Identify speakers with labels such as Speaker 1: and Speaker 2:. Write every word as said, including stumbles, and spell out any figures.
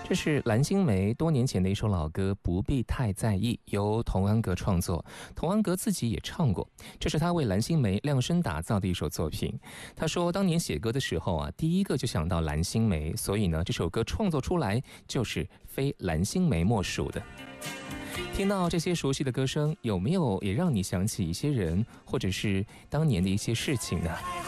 Speaker 1: 这是蓝心湄多年前的一首老歌《不必太在意》，由童安格创作，童安格自己也唱过，这是他为蓝心湄量身打造的一首作品。他说当年写歌的时候啊，第一个就想到蓝心湄，所以呢这首歌创作出来就是非蓝心湄莫属的。听到这些熟悉的歌声，有没有也让你想起一些人，或者是当年的一些事情呢？